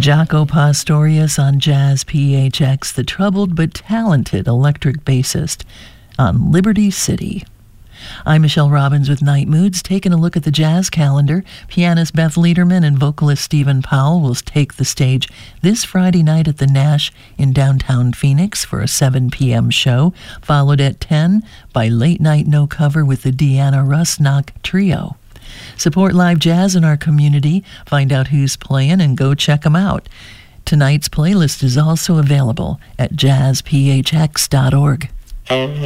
Jaco Pastorius on Jazz PHX, the troubled but talented electric bassist on Liberty City. I'm Michelle Robbins with Night Moods, taking a look at the jazz calendar. Pianist Beth Lederman and vocalist Stephen Powell will take the stage this Friday night at the Nash in downtown Phoenix for a 7 p.m. show, followed at 10 by Late Night No Cover with the Deanna Rusnock Trio. Support live jazz in our community, find out who's playing, and go check them out. Tonight's playlist is also available at jazzphx.org.